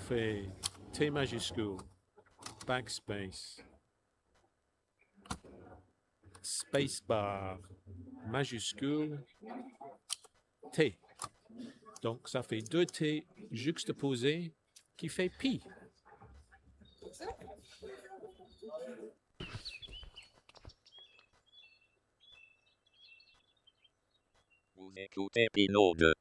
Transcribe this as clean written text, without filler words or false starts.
fait T majuscule, backspace, spacebar, majuscule, T. Donc, ça fait deux T juxtaposés qui fait pi. Vous écoutez Pinode.